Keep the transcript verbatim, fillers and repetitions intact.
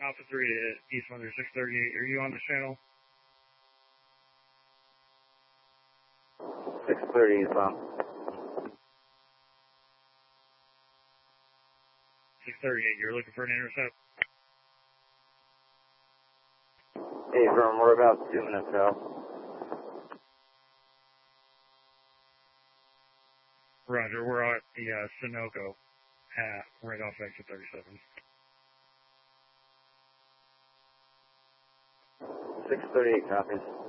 Alpha three to East Windsor six thirty-eight. Are you on the channel? six thirty eastbound. six thirty-eight, you're looking for an intercept? Hey, from we're about two minutes out. Roger, we're at the uh, Sunoco at right off exit thirty-seven. six thirty-eight copies.